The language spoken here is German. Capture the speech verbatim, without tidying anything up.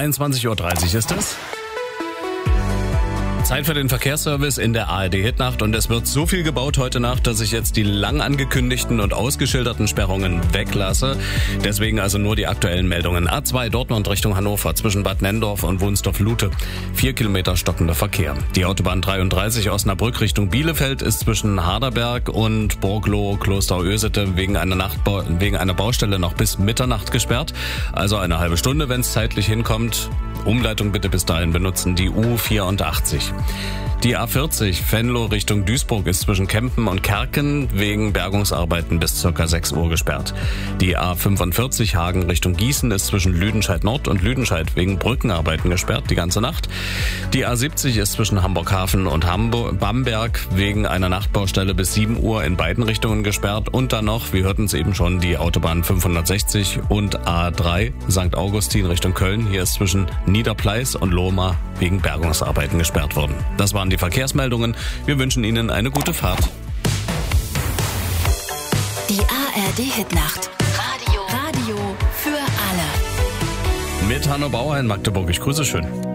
zweiundzwanzig Uhr dreißig ist es. Zeit für den Verkehrsservice in der A R D-Hitnacht und es wird so viel gebaut heute Nacht, dass ich jetzt die lang angekündigten und ausgeschilderten Sperrungen weglasse. Deswegen also nur die aktuellen Meldungen. A zwei Dortmund Richtung Hannover zwischen Bad Nenndorf und Wunsdorf-Lute. Vier Kilometer stockender Verkehr. Die Autobahn dreiunddreißig Osnabrück Richtung Bielefeld ist zwischen Harderberg und Borgloh Klosterösete wegen einer, Nachtbau- wegen einer Baustelle noch bis Mitternacht gesperrt. Also eine halbe Stunde, wenn es zeitlich hinkommt. Umleitung bitte bis dahin benutzen, die U vierundachtzig. Die A vierzig Venlo Richtung Duisburg ist zwischen Kempen und Kerken wegen Bergungsarbeiten bis circa sechs Uhr gesperrt. Die A fünfundvierzig Hagen Richtung Gießen ist zwischen Lüdenscheid Nord und Lüdenscheid wegen Brückenarbeiten gesperrt die ganze Nacht. Die A siebzig ist zwischen Hamburg-Hafen und Hamburg- Bamberg wegen einer Nachtbaustelle bis sieben Uhr in beiden Richtungen gesperrt. Und dann noch, wir hörten es eben schon, die Autobahn fünfhundertsechzig und A drei Sankt Augustin Richtung Köln. Hier ist zwischen Niederpleis und Lohmar wegen Bergungsarbeiten gesperrt worden. Das waren die Verkehrsmeldungen. Wir wünschen Ihnen eine gute Fahrt. Die A R D-Hitnacht. Radio. Radio für alle. Mit Hanno Bauer in Magdeburg. Ich grüße schön.